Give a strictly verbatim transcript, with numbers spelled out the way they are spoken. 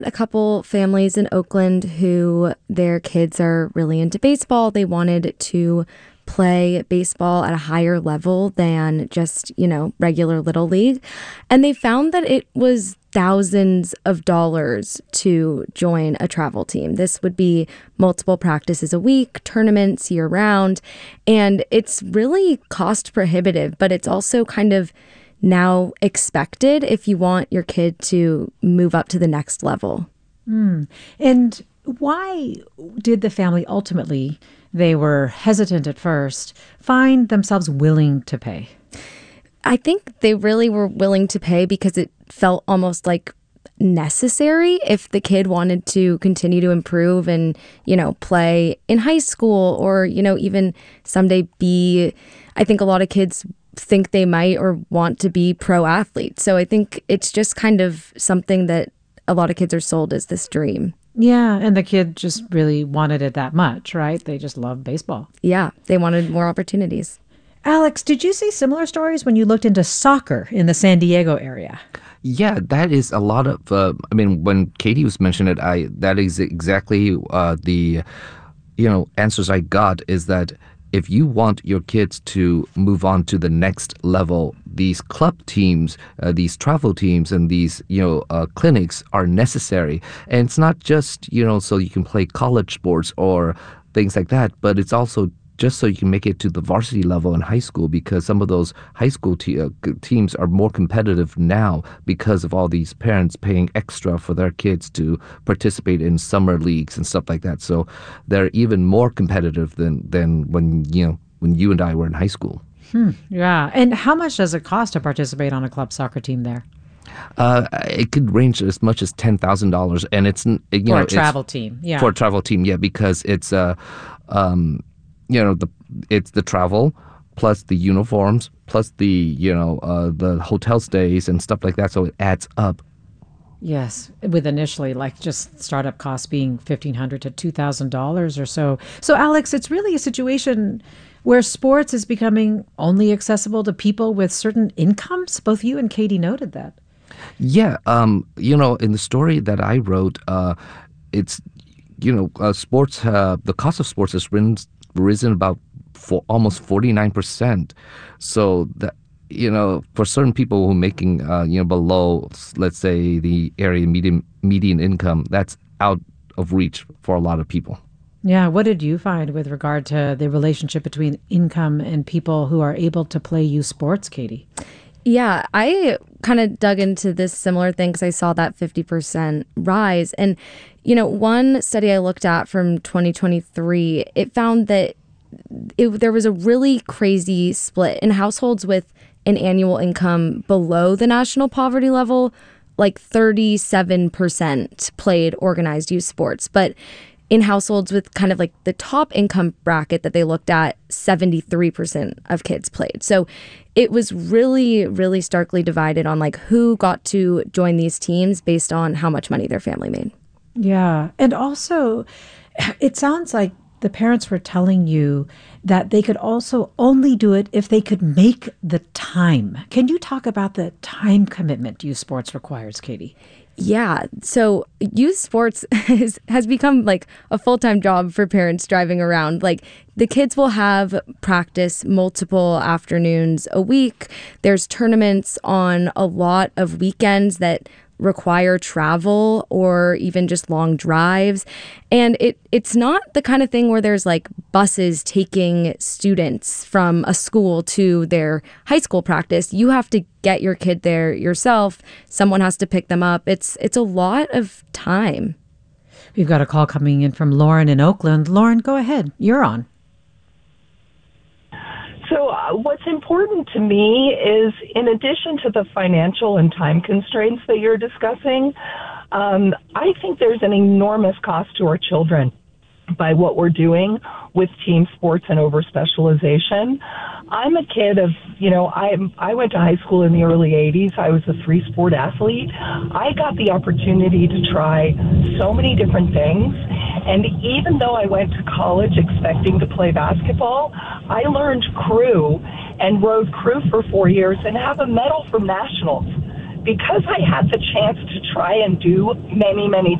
a couple families in Oakland who their kids are really into baseball. They wanted to play baseball at a higher level than just, you know, regular Little League. And they found that it was thousands of dollars to join a travel team. This would be multiple practices a week, tournaments year round, and it's really cost prohibitive, but it's also kind of now expected if you want your kid to move up to the next level. Mm. And why did the family ultimately, they were hesitant at first, find themselves willing to pay? I think they really were willing to pay because it felt almost like necessary if the kid wanted to continue to improve and, you know, play in high school or, you know, even someday be, I think a lot of kids think they might or want to be pro athletes. So I think it's just kind of something that a lot of kids are sold as this dream. Yeah, and the kid just really wanted it that much, right? They just love baseball. Yeah, they wanted more opportunities. Alex, did you see similar stories when you looked into soccer in the San Diego area? Yeah, that is a lot of. Uh, I mean, when Katie was mentioning it, I that is exactly uh, the, you know, answers I got. Is that if you want your kids to move on to the next level, these club teams, uh, these travel teams, and these, you know, uh, clinics are necessary. And it's not just, you know, so you can play college sports or things like that, but it's also just so you can make it to the varsity level in high school, because some of those high school te- uh, teams are more competitive now because of all these parents paying extra for their kids to participate in summer leagues and stuff like that. So they're even more competitive than, than when, you know, when you and I were in high school. Hmm, yeah. And how much does it cost to participate on a club soccer team there? Uh, it could range as much as ten thousand dollars, and it's you for know a travel team. Yeah, for a travel team. Yeah, because it's uh, um, you know, the it's the travel plus the uniforms plus the, you know, uh, the hotel stays and stuff like that. So it adds up. Yes, with initially like just startup costs being fifteen hundred to two thousand dollars or so. So Alex, it's really a situation where sports is becoming only accessible to people with certain incomes. Both you and Katie noted that. Yeah, um, you know, in the story that I wrote, uh, it's, you know, uh, sports. Uh, the cost of sports has risen, risen about for almost forty-nine percent. So that, you know, for certain people who are making, uh, you know, below, let's say, the area median median income, that's out of reach for a lot of people. Yeah. What did you find with regard to the relationship between income and people who are able to play youth sports, Katie? Yeah, I kind of dug into this similar thing because I saw that fifty percent rise. And, you know, one study I looked at from twenty twenty-three, it found that it, there was a really crazy split in households with an annual income below the national poverty level. Like thirty-seven percent played organized youth sports. But in households with kind of like the top income bracket that they looked at, seventy-three percent of kids played. So it was really, really starkly divided on like who got to join these teams based on how much money their family made. Yeah. And also, it sounds like the parents were telling you that they could also only do it if they could make the time. Can you talk about the time commitment youth sports requires, Katie? Yeah. So youth sports is, has become like a full-time job for parents driving around. Like the kids will have practice multiple afternoons a week. There's tournaments on a lot of weekends that require travel or even just long drives. And it it's not the kind of thing where there's like buses taking students from a school to their high school practice. You have to get your kid there yourself. Someone has to pick them up. It's it's a lot of time. We've got a call coming in from Lauren in Oakland. Lauren, go ahead. You're on. So uh, what's important to me is, in addition to the financial and time constraints that you're discussing, um, I think there's an enormous cost to our children by what we're doing with team sports and over specialization. I'm a kid of, you know, I I went to high school in the early eighties. I was a three sport athlete. I got the opportunity to try so many different things. And even though I went to college expecting to play basketball, I learned crew and rode crew for four years and have a medal from nationals. because I had the chance to try and do many, many